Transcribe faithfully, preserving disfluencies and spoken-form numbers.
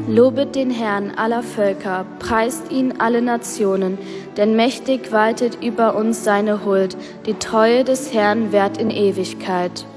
Lobet den Herrn aller Völker, preist ihn alle Nationen, denn mächtig waltet über uns seine Huld, die Treue des Herrn währt in Ewigkeit.